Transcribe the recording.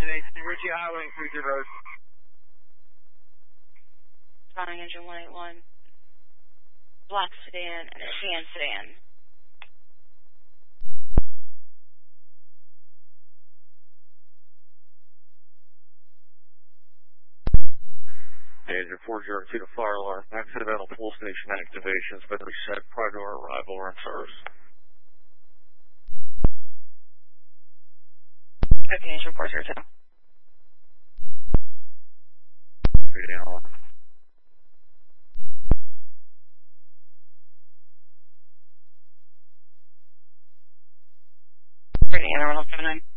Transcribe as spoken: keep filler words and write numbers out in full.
eight, Ritchie Highway, Future Road. Responding engine one eight one. Black sedan and a tan sedan. Engine four zero two to fire alarm. Accidental pull station activation has been reset prior to our arrival or in service. Okay, engine four zero two. Reading alarm. Reading interval seven nine.